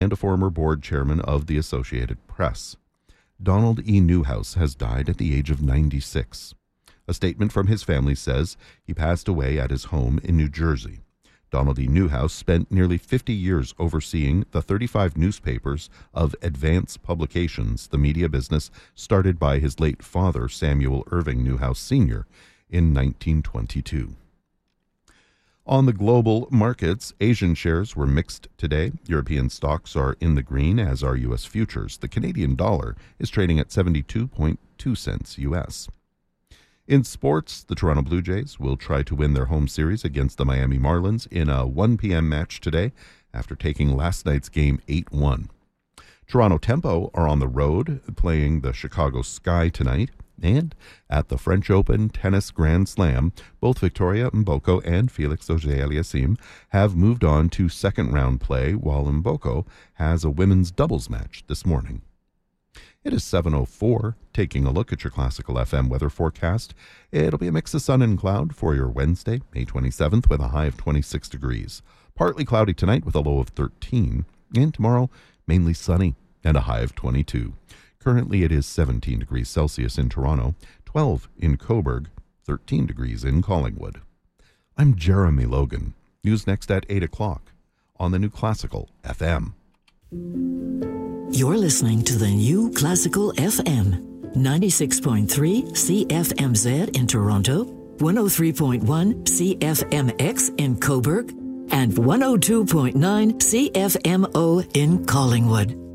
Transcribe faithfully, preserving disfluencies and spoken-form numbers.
and a former board chairman of the Associated Press. Donald E. Newhouse has died at the age of ninety-six. A statement from his family says he passed away at his home in New Jersey. Donald E. Newhouse spent nearly fifty years overseeing the thirty-five newspapers of Advance Publications, the media business started by his late father, Samuel Irving Newhouse Senior, in nineteen twenty-two. On the global markets, Asian shares were mixed today. European stocks are in the green, as are U S futures. The Canadian dollar is trading at seventy-two point two cents U S. In sports, the Toronto Blue Jays will try to win their home series against the Miami Marlins in a one p.m. match today after taking last night's game eight one. Toronto Tempo are on the road playing the Chicago Sky tonight. And at the French Open Tennis Grand Slam, both Victoria Mboko and Felix Auger-Aliassime have moved on to second-round play, while Mboko has a women's doubles match this morning. It is seven oh four. Taking a look at your Classical F M weather forecast. It'll be a mix of sun and cloud for your Wednesday, May twenty-seventh, with a high of twenty-six degrees. Partly cloudy tonight with a low of thirteen. And tomorrow, mainly sunny and a high of twenty-two. Currently, it is seventeen degrees Celsius in Toronto, twelve in Cobourg, thirteen degrees in Collingwood. I'm Jeremy Logan. News next at eight o'clock on the New Classical F M. You're listening to the New Classical F M, ninety-six point three C F M Z in Toronto, one oh three point one C F M X in Cobourg, and one oh two point nine C F M O in Collingwood.